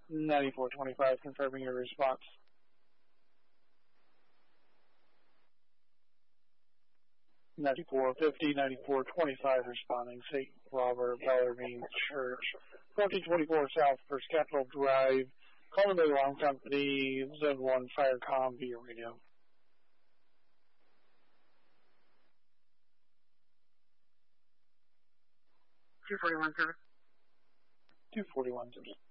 9425, confirming your response. Ninety-four 9425 responding. St. Robert Bellarmine Church, 1424 South First Capitol Drive. Calling the alarm company, Zone 1 Firecom via radio. 241, sir. 241, sir.